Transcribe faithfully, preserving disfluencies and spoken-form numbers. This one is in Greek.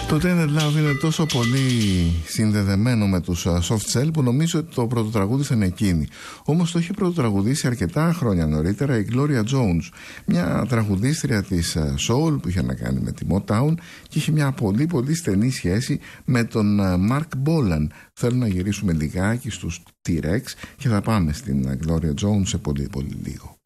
Το Tainted Love είναι τόσο πολύ συνδεδεμένο με τους Soft Cell που νομίζω ότι το πρωτοτραγούδισαν εκείνοι. Όμως το είχε πρωτοτραγουδίσει αρκετά χρόνια νωρίτερα η Gloria Jones, μια τραγουδίστρια της Soul που είχε να κάνει με τη Motown και είχε μια πολύ πολύ στενή σχέση με τον Mark Bolan. Θέλω να γυρίσουμε λιγάκι στους T-Rex και θα πάμε στην Gloria Jones σε πολύ πολύ λίγο.